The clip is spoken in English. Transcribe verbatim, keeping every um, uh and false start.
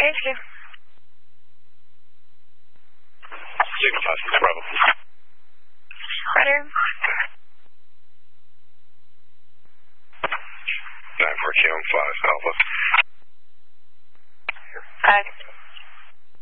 Thank you. Signal five six Bravo. Roger. nine four K on five Alpha. Uh,